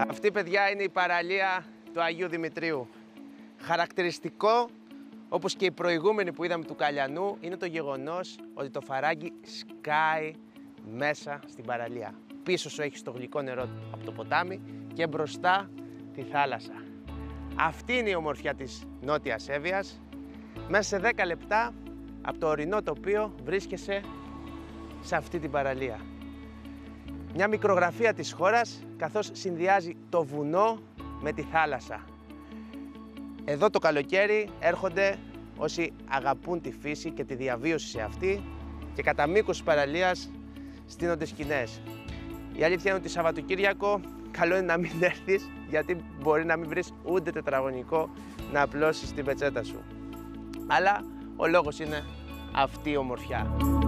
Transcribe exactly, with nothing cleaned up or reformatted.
Αυτή, παιδιά, είναι η παραλία του Αγίου Δημητρίου. Χαρακτηριστικό, όπως και οι προηγούμενοι που είδαμε του Καλιανού, είναι το γεγονός ότι το φαράγγι σκάει μέσα στην παραλία. Πίσω σου έχεις το γλυκό νερό από το ποτάμι και μπροστά τη θάλασσα. Αυτή είναι η ομορφιά της Νότιας Εύβοιας. Μέσα σε δέκα λεπτά από το ορεινό τοπίο βρίσκεσαι σε αυτή την παραλία. Μια μικρογραφία της χώρας, καθώς συνδυάζει το βουνό με τη θάλασσα. Εδώ το καλοκαίρι έρχονται όσοι αγαπούν τη φύση και τη διαβίωση σε αυτή και κατά μήκος της παραλίας στείνονται σκηνές. Η αλήθεια είναι ότι Σαββατοκύριακο καλό είναι να μην έρθεις, γιατί μπορεί να μην βρεις ούτε τετραγωνικό να απλώσεις την πετσέτα σου. Αλλά ο λόγος είναι αυτή η ομορφιά.